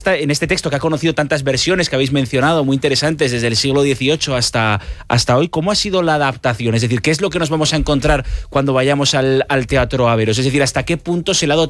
en este texto que ha conocido tantas versiones que habéis mencionado, muy interesantes, desde el siglo XVIII hasta hoy, ¿cómo ha sido la adaptación? Es decir, ¿qué es lo que nos vamos a encontrar cuando vayamos al Teatro Averos? Es decir, ¿hasta qué punto se le ha dado